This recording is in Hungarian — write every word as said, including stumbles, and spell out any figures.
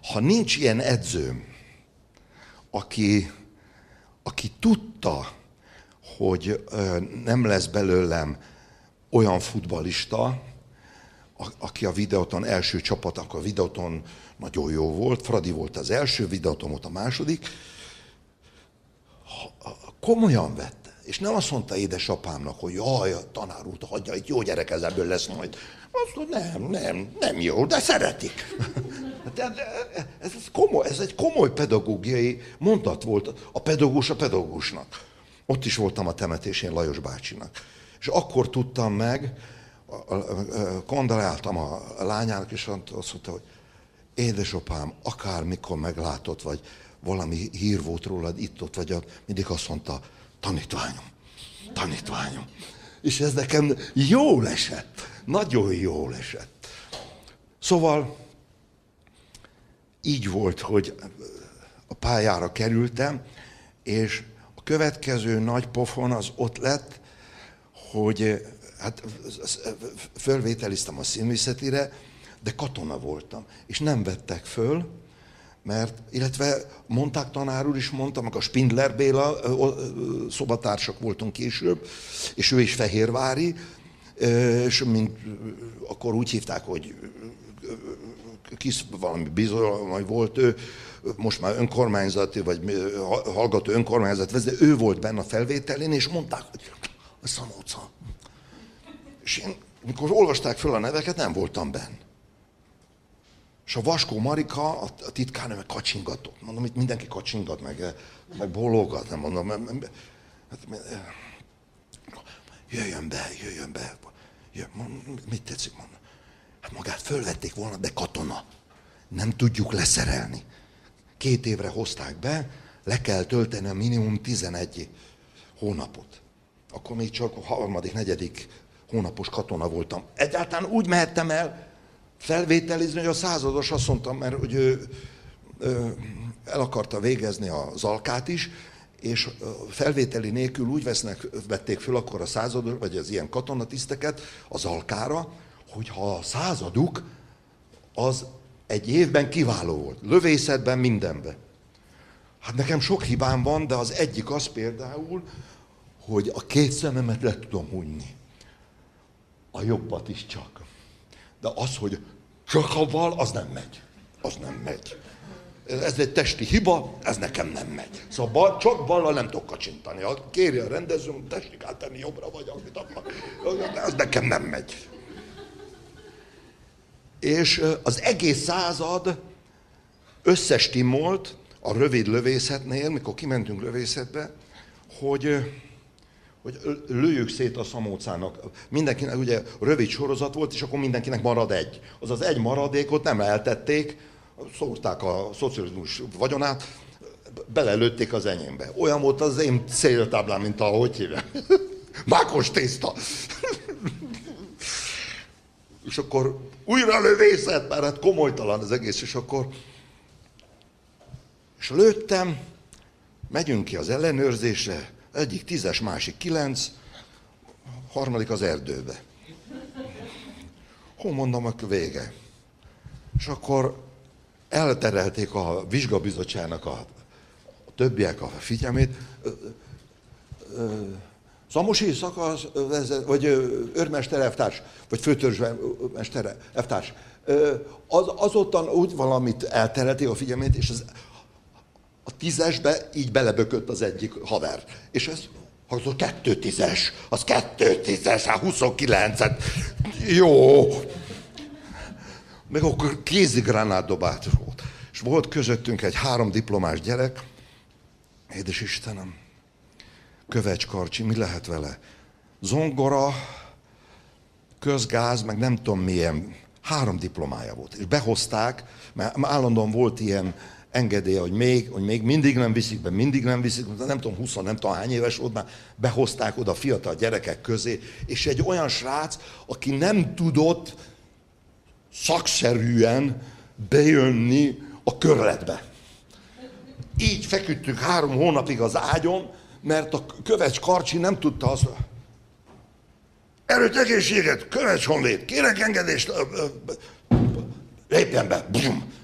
ha nincs ilyen edzőm, aki, aki tudta, hogy nem lesz belőlem olyan futballista, aki a Videóton első csapat, akkor a Videóton nagyon jó volt, Fradi volt az első, Videóton volt a második, komolyan vette. És nem azt mondta édesapámnak, hogy jaj, a tanár úr, hagyja, itt jó gyerek ebből lesz majd. Azt mondta, nem, nem, nem jó, de szeretik. De, de, ez, komoly, ez egy komoly pedagógiai mondat volt, a pedagógus a pedagógusnak. Ott is voltam a temetésén Lajos bácsinak. És akkor tudtam meg, kondoláltam a lányának, és azt mondta, hogy édesapám, akármikor meglátott, vagy valami hír volt rólad, itt-ott vagy ott, mindig azt mondta, tanítványom, tanítványom. És ez nekem jól esett, nagyon jól esett. Szóval így volt, hogy a pályára kerültem, és a következő nagy pofon az ott lett, hogy hát fölvételiztem a színművészetire, de katona voltam, és nem vettek föl, mert, illetve mondták, tanár úr is mondta, meg a Spindler Béla, szobatársak voltunk később, és ő is fehérvári, és mint, akkor úgy hívták, hogy kis valami bizony volt ő, most már önkormányzati, vagy hallgató önkormányzat vezető, ő volt benne a felvételén, és mondták, hogy a Szamóca. És én, mikor olvasták föl a neveket, nem voltam benn. És a Vaskó Marika, a titkárnő meg kacsingatott. Mondom, itt mindenki kacsingat, meg, meg bólogat, nem mondom. Hát, jöjjön be, jöjjön be. Jöjjön, mit tetszik, mondom. Hát magát fölvették volna, de katona. Nem tudjuk leszerelni. Két évre hozták be, le kell tölteni a minimum tizenegy hónapot. Akkor még csak a harmadik, negyedik hónapos katona voltam. Egyáltalán úgy mehettem el felvételizni, hogy a százados azt mondtam, mert hogy ő, ő el akarta végezni az alkát is, és felvételi nélkül úgy vesznek, vették föl akkor a százados, vagy az ilyen katonatiszteket az alkára, hogyha a századuk az egy évben kiváló volt. Lövészetben, mindenben. Hát nekem sok hibám van, de az egyik az például, hogy a két szememet le tudom hunyni. A jobbat is csak. De az, hogy csak a bal, az nem megy. Az nem megy. Ez egy testi hiba, ez nekem nem megy. Szóval bal, csak ballal nem tudok kacsintani. Ha kéri a rendezőm, tessék áttenni jobbra, vagy amit akar. Ez nekem nem megy. És az egész század összestimmolt a rövid lövészetnél, mikor kimentünk lövészetbe, hogy, hogy lőjük szét a Szamócának. Mindenkinek ugye rövid sorozat volt, és akkor mindenkinek marad egy. Az az egy maradékot nem eltették, szórták a szocializmus vagyonát, belelőtték az enyémbe. Olyan volt az én céltáblám, mint ahogy hívják. Mákos tészta. És akkor újra lövészet, mert hát komolytalan az egész, és akkor és lőttem, megyünk ki az ellenőrzésre, egyik tízes, másik kilenc, harmadik az erdőbe. Hol mondom, akkor vége. És akkor elterelték a vizsgabizottságnak a, a többiek a figyelmét. Szamosi szakasz, vagy őrmester elvtárs, vagy főtörzsmester elvtárs. Az, azottan úgy valamit elterelték a figyelmét, és az, a tízesbe így belebökött az egyik haver. És ez, az a kettő tízes, az kettő tízes, hát huszonkilencet, jó. Meg akkor kézigranátdobát volt. És volt közöttünk egy három diplomás gyerek, édes Istenem, Kövecs Karcsi, mi lehet vele? Zongora, közgáz, meg nem tudom milyen, három diplomája volt. És behozták, mert állandóan volt ilyen engedélye, hogy még, hogy még mindig nem viszik be, mindig nem viszik, nem tudom, húsz, nem tudom hány éves volt, már behozták oda fiatal gyerekek közé, és egy olyan srác, aki nem tudott szakszerűen bejönni a körletbe. Így feküdtünk három hónapig az ágyon, mert a Kövecs Karcsi nem tudta azt. Erőt, egészséget, Kövecs Honvéd, kérek engedést, lépjen be. Bum.